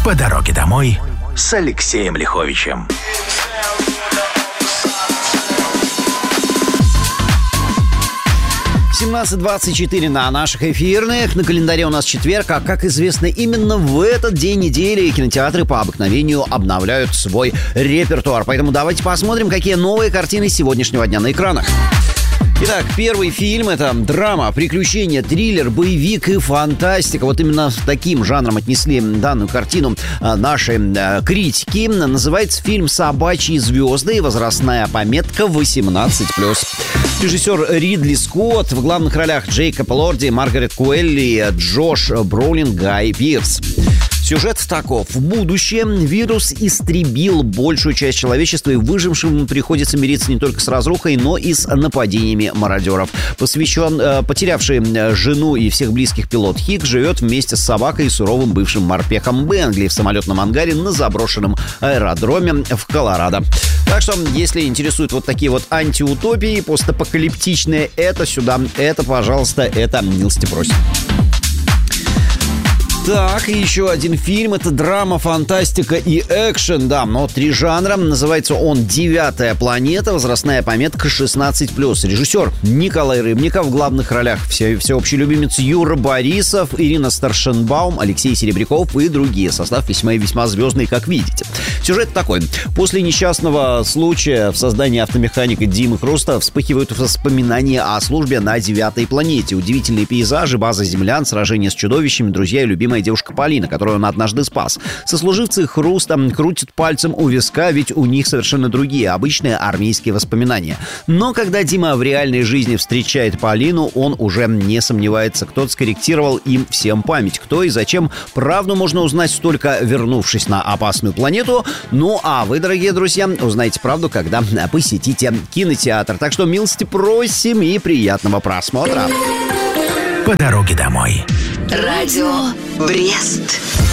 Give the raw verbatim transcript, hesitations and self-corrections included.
По дороге домой с Алексеем Лиховичем. семнадцать двадцать четыре на наших эфирных. На календаре у нас четверг, а, как известно, именно в этот день недели кинотеатры по обыкновению обновляют свой репертуар. Поэтому давайте посмотрим, какие новые картины сегодняшнего дня на экранах. Итак, первый фильм — это драма, приключения, триллер, боевик и фантастика. Вот именно с таким жанром отнесли данную картину наши критики. Называется фильм «Собачьи звезды» и возрастная пометка восемнадцать плюс. Режиссер Ридли Скотт, в главных ролях Джейкоб Элорди, Маргарет Куэлли, Джош Бролин, Гай Пирс. Сюжет таков. В будущем вирус истребил большую часть человечества, и выжившим приходится мириться не только с разрухой, но и с нападениями мародеров. Посвящен, э, потерявший жену и всех близких пилот Хик живет вместе с собакой и суровым бывшим морпехом Бенгли в самолетном ангаре на заброшенном аэродроме в Колорадо. Так что, если интересуют вот такие вот антиутопии, постапокалиптичные, это сюда, это, пожалуйста, это милости просим. Так, и еще один фильм. Это драма, фантастика и экшен. Да, но три жанра. Называется он «Девятая планета». Возрастная пометка шестнадцать плюс. Режиссер Николай Рыбников. В главных ролях все, всеобщий любимец Юра Борисов, Ирина Старшенбаум, Алексей Серебряков и другие. Состав весьма и весьма звездный, как видите. Сюжет такой. После несчастного случая в создании автомеханика Димы Хруста вспыхивают воспоминания о службе на девятой планете. Удивительные пейзажи, база землян, сражения с чудовищами, друзья и любимая девушка Полина, которую он однажды спас. Сослуживцы Хруста крутят пальцем у виска, ведь у них совершенно другие, обычные армейские воспоминания. Но когда Дима в реальной жизни встречает Полину, он уже не сомневается. Кто-то скорректировал им всем память. Кто и зачем, правду можно узнать, только вернувшись на опасную планету. Ну а вы, дорогие друзья, узнаете правду, когда посетите кинотеатр. Так что милости просим и приятного просмотра. По дороге домой. Радио Брест.